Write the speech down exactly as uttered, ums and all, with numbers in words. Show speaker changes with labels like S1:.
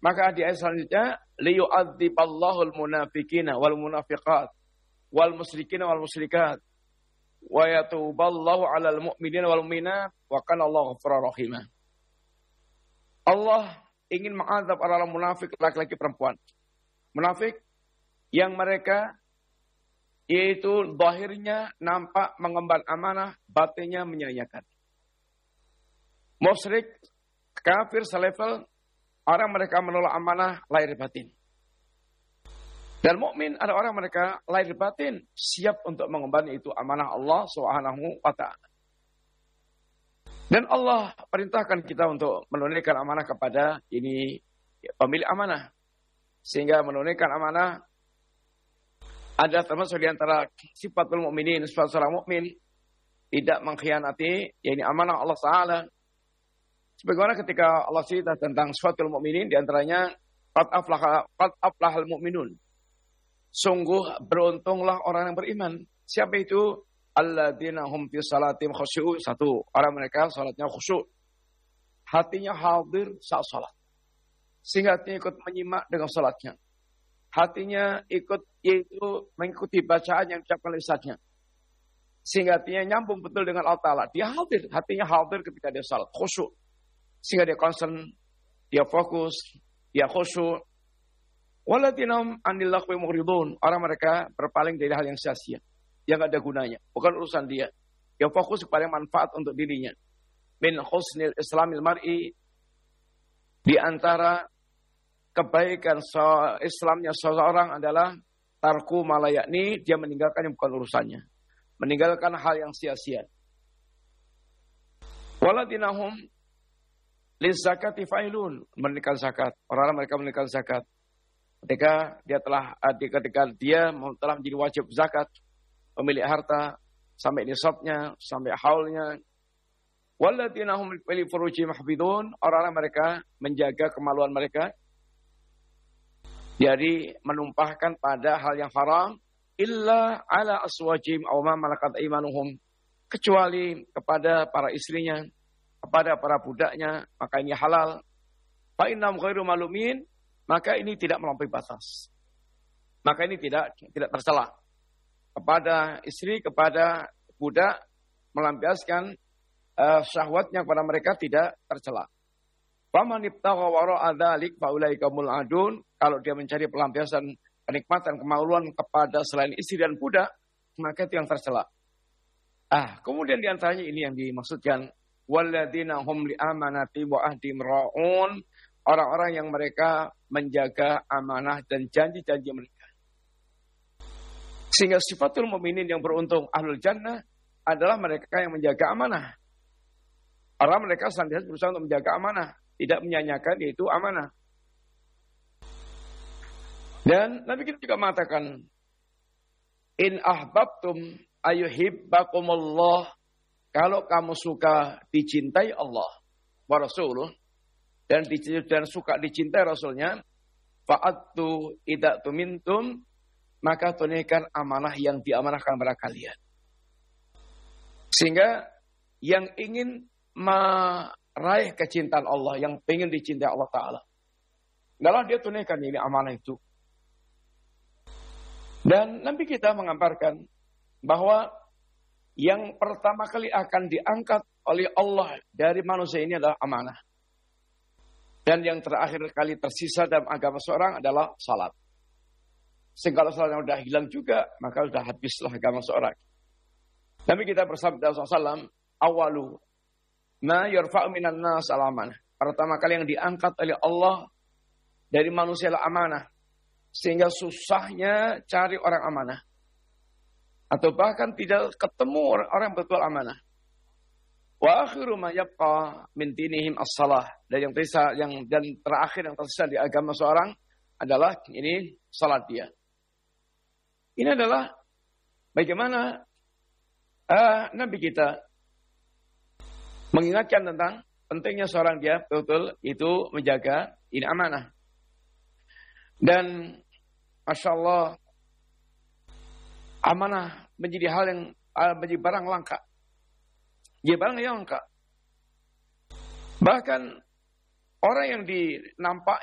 S1: Maka di ayat selanjutnya, liyu'adziballahul munafiqina wal munafiqat wal musyrikina wal musyrikat wa yatuballahu 'alal mu'minina wal mu'minat wa kana Allahu ghafurur rahim. Allah ingin mengazab orang munafik laki-laki perempuan. Munafik yang mereka yaitu zahirnya nampak mengemban amanah, batinnya menyia-nyiakan. Musyrik, kafir selevel, orang mereka menolak amanah lahir batin. Dan mukmin ada orang mereka lahir batin siap untuk mengemban itu amanah Allah Subhanahu wa taala. Dan Allah perintahkan kita untuk menunaikan amanah kepada ini pemilik amanah. Sehingga menunaikan amanah ada termasuk di antara sifatul mukminin, sifat seorang mukmin tidak mengkhianati yakni amanah Allah Taala. Sebagaimana ketika Allah cerita tentang sifatul mukminin di antaranya qad aflaha qad aflahal mu'minun. Sungguh beruntunglah orang yang beriman. Siapa itu? Alladzina hum fi salatim khusyu'un. Satu, orang mereka salatnya khusyuk. Hatinya hadir saat salat. Sehingga hatinya ikut menyimak dengan salatnya. Hatinya ikut yaitu mengikuti bacaan yang diucapkan lisannya. Sehingga hatinya nyambung betul dengan Allah Ta'ala. Dia hadir, hatinya hadir ketika dia salat, khusyuk. Sehingga dia concern, dia fokus, dia khusyuk. Walatinam anil laghwi mughridun. Orang mereka berpaling dari hal yang sia-sia, yang ada gunanya, bukan urusan dia. Dia fokus kepada manfaat untuk dirinya. Min husnil islamil mar'i, di antara kebaikan so, Islamnya seseorang adalah tarku malayakni, dia meninggalkan yang bukan urusannya. Meninggalkan hal yang sia-sia. Waladinahum lizakati failun, menunaikan zakat. Orang-orang mereka menunaikan zakat. Ketika dia telah ketika dia telah menjadi wajib zakat, pemilik harta sampai nisabnya, sampai haulnya. Waladinahum li furujihim hafidun, orang-orang mereka menjaga kemaluan mereka. Jadi menumpahkan pada hal yang haram illa ala aswajim aw ma malakat imanuhum, kecuali kepada para istrinya, kepada para budaknya, maka ini halal. Fa innam ghairu malumin, maka ini tidak melampaui batas. Maka ini tidak tidak tercela. Kepada istri, kepada budak melampiaskan uh, syahwatnya kepada mereka tidak tercela. Faman ibtagha wara'a dzalik fa ulaika mul'adun. Kalau dia mencari pelampiasan kenikmatan kemaluan kepada selain istri dan budak, maka itu yang tercela. Ah, kemudian di antaranya ini yang dimaksudkan walladzina hum li amanati wa ahdim ra'un, orang-orang yang mereka menjaga amanah dan janji-janji mereka. Sehingga sifatul mukminin yang beruntung ahlul jannah adalah mereka yang menjaga amanah. Orang mereka senantiasa berusaha untuk menjaga amanah, tidak menyanyiakan yaitu amanah. Dan Nabi kita juga mengatakan, in ahbabtum ayuhibbakumullah, kalau kamu suka dicintai Allah wa rasuluh, dan, dan suka dicintai Rasulnya, fa'attu idza tumintum, maka tunaikan amanah yang diamanahkan kepada kalian. Sehingga yang ingin meraih kecintaan Allah, yang ingin dicintai Allah Ta'ala, adalah dia tunaikan ini amanah itu. Dan Nabi kita mengabarkan bahwa yang pertama kali akan diangkat oleh Allah dari manusia ini adalah amanah. Dan yang terakhir kali tersisa dalam agama seorang adalah salat. Sehingga kalau salatnya sudah hilang juga, maka sudah habislah agama seorang. Nabi kita bersabda sallallahu alaihi wasallam, awalu ma yarfa'u minan nas al-amanah. Pertama kali yang diangkat oleh Allah dari manusia adalah amanah. Sehingga susahnya cari orang amanah. Atau bahkan tidak ketemu orang, orang yang betul amanah. Wa akhiru ma yabqa min dinihim as-salah. Dan yang tersisa, yang dan terakhir yang tersisa di agama seorang adalah ini salat dia. Ini adalah bagaimana uh, Nabi kita mengingatkan tentang pentingnya seorang dia betul itu menjaga ini amanah. Dan Masya Allah, amanah menjadi hal yang uh, menjadi barang langka. Jadi barang yang langka. Bahkan orang yang dinampak